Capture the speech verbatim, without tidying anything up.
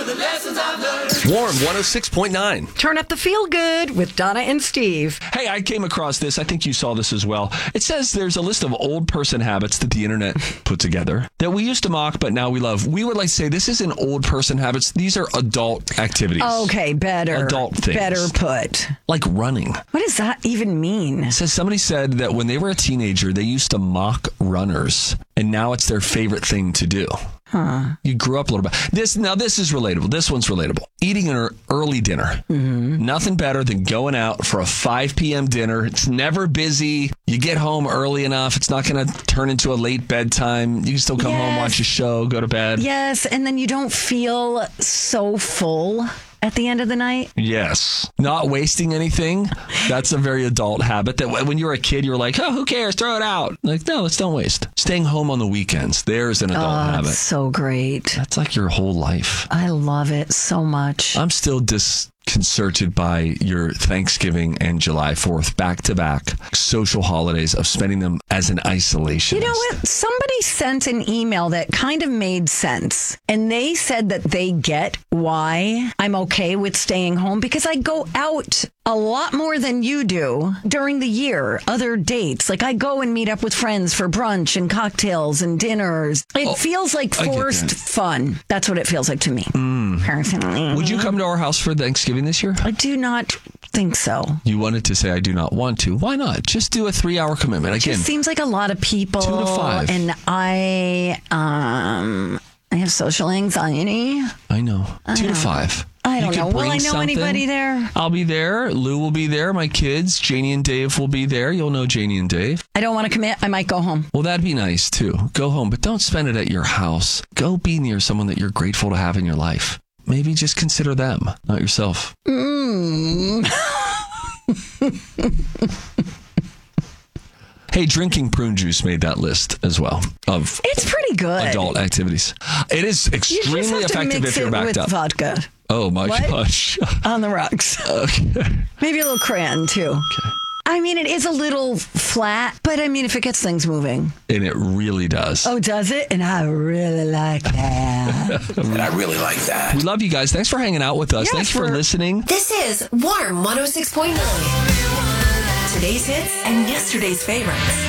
the lessons I've learned. Warm one oh six point nine. Turn up the feel good with Donna and Steve. Hey, I came across this. I think you saw this as well. It says there's a list of old person habits that the internet put together that we used to mock, but now we love. We would like to say this isn't old person habits. These are adult activities. Okay, better. Adult things. Better put. Like running. What does that even mean? It says somebody said that when they were a teenager, they used to mock runners, and now it's their favorite thing to do. Huh. You grew up a little bit. This now this is relatable. This one's relatable. Eating an early dinner. Mm-hmm. Nothing better than going out for a five p.m. dinner. It's never busy. You get home early enough. It's not going to turn into a late bedtime. You can still come Yes. home, watch a show, go to bed. Yes, and then you don't feel so full at the end of the night. Yes. Not wasting anything. That's a very adult habit that when you were a kid, you were like, oh, who cares? Throw it out. Like, no, let's don't waste. Staying home on the weekends. There's an adult Oh, habit. it's so great. That's like your whole life. I love it so much. I'm still disconcerted by your Thanksgiving and July fourth back-to-back social holidays of spending them as an isolationist. You know what? Somebody sent an email that kind of made sense. And they said that they get why I'm okay with staying home because I go out a lot more than you do during the year. Other dates. Like I go and meet up with friends for brunch and cocktails and dinners. It Oh, feels like I get forced that. fun. That's what it feels like to me. Mm. Personally. Would you come to our house for Thanksgiving this year? I do not think so. You wanted to say I do not want to. Why not? Just do a three-hour commitment. It Again, just seems like a lot of people. Two to five. And I, um, I have social anxiety. I know. I Two to don't- five. I You don't could know. Will bring I know something. anybody there? I'll be there. Lou will be there. My kids, Janie and Dave, will be there. You'll know Janie and Dave. I don't want to commit. I might go home. Well, that'd be nice, too. Go home, but don't spend it at your house. Go be near someone that you're grateful to have in your life. Maybe just consider them, not yourself. Mm. Hey, drinking prune juice made that list as well of It's pretty good. adult activities. It is You just extremely have to effective mix if you're it backed with up. vodka Oh, my What? gosh. on the rocks. Okay. Maybe a little crayon too. Okay. I mean, it is a little flat, but I mean, if it gets things moving. And it really does. Oh, does it? And I really like that. And I really like that. We love you guys. Thanks for hanging out with us. Yes, Thanks for we're- listening. This is Warm one oh six point nine. Today's hits and yesterday's favorites.